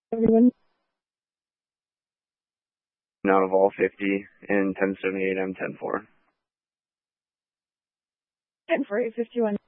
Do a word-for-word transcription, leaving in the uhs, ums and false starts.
Everyone. Out of all fifty in ten seventy-eight M ten four. ten four eight fifty-one.